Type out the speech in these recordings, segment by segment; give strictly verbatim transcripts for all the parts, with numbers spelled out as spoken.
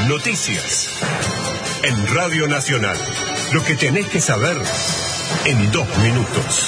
Noticias. En Radio Nacional. Lo que tenés que saber en dos minutos.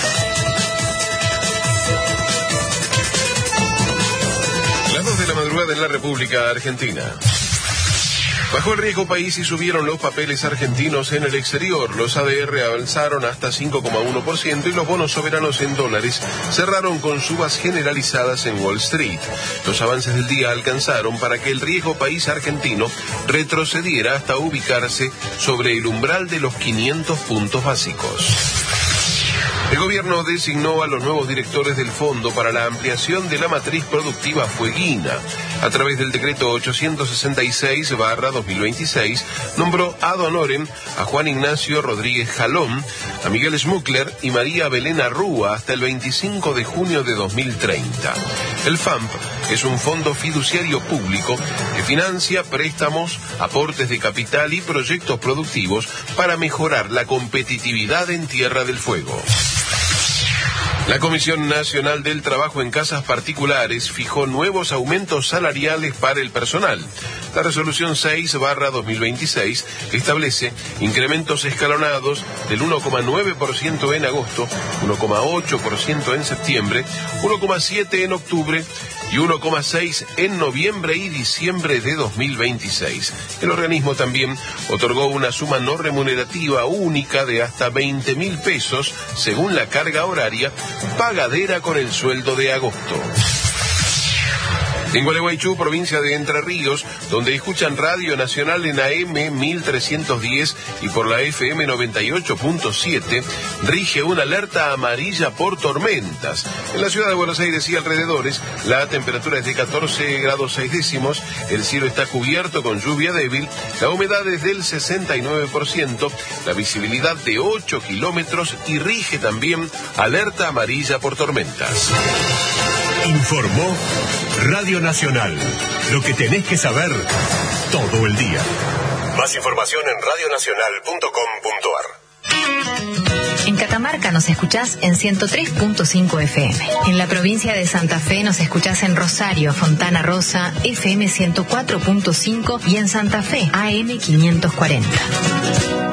Las dos de la madrugada en la República Argentina. Bajó el riesgo país y subieron los papeles argentinos en el exterior. Los A D R avanzaron hasta cinco coma uno por ciento y los bonos soberanos en dólares cerraron con subas generalizadas en Wall Street. Los avances del día alcanzaron para que el riesgo país argentino retrocediera hasta ubicarse sobre el umbral de los quinientos puntos básicos. El gobierno designó a los nuevos directores del Fondo para la Ampliación de la Matriz Productiva Fueguina. A través del decreto ochocientos sesenta y seis barra dos mil veintiséis, nombró ad honorem a Juan Ignacio Rodríguez Jalón, a Miguel Schmuckler y María Belén Rúa hasta el veinticinco de junio de dos mil treinta. El F A M P es un fondo fiduciario público que financia préstamos, aportes de capital y proyectos productivos para mejorar la competitividad en Tierra del Fuego. La Comisión Nacional del Trabajo en Casas Particulares fijó nuevos aumentos salariales para el personal. La resolución seis barra dos mil veintiséis establece incrementos escalonados del uno coma nueve por ciento en agosto, uno coma ocho por ciento en septiembre, uno coma siete por ciento en octubre y uno coma seis por ciento en noviembre y diciembre de dos mil veintiséis. El organismo también otorgó una suma no remunerativa única de hasta veinte mil pesos, según la carga horaria, pagadera con el sueldo de agosto. En Gualeguaychú, provincia de Entre Ríos, donde escuchan Radio Nacional en A M mil trescientos diez y por la F M noventa y ocho punto siete, rige una alerta amarilla por tormentas. En la ciudad de Buenos Aires y alrededores, la temperatura es de catorce grados seis décimos, el cielo está cubierto con lluvia débil, la humedad es del sesenta y nueve por ciento, la visibilidad de ocho kilómetros y rige también alerta amarilla por tormentas. Informó Radio Nacional. Lo que tenés que saber todo el día. Más información en radio nacional punto com punto a r. En Catamarca nos escuchás en ciento tres punto cinco F M. En la provincia de Santa Fe nos escuchás en Rosario, Fontana Rosa, F M ciento cuatro punto cinco y en Santa Fe, A M quinientos cuarenta.